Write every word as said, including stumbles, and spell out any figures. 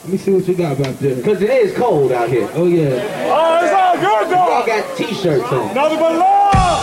Let me see what you got back there. Because it is cold out here. Oh, yeah. Oh, it's all good, though. Y'all got t-shirts on. Nothing but love.